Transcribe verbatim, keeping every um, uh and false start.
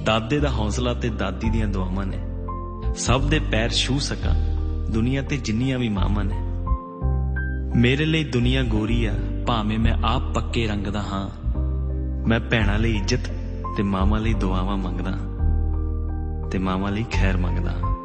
ਦਾਦੇ ਦਾ ਹੌਸਲਾ ਤੇ ਦਾਦੀ ਦੀਆਂ ਦੁਆਵਾਂ ਨੇ। ਸਭ ਦੇ ਪੈਰ ਛੂਹ ਸਕਾਂ ਦੁਨੀਆ ਤੇ ਜਿੰਨੀਆਂ ਵੀ ਮਾਵਾਂ ਨੇ। ਮੇਰੇ ਲਈ ਦੁਨੀਆ ਗੋਰੀ ਆ ਭਾਵੇਂ ਮੈਂ ਆਪ ਪੱਕੇ ਰੰਗ ਦਾ ਹਾਂ। ਮੈਂ ਭੈਣਾਂ ਲਈ ਇੱਜ਼ਤ ਤੇ ਮਾਵਾਂ ਲਈ ਦੁਆਵਾਂ ਮੰਗਦਾ ਤੇ ਮਾਵਾਂ ਲਈ ਖੈਰ ਮੰਗਦਾ।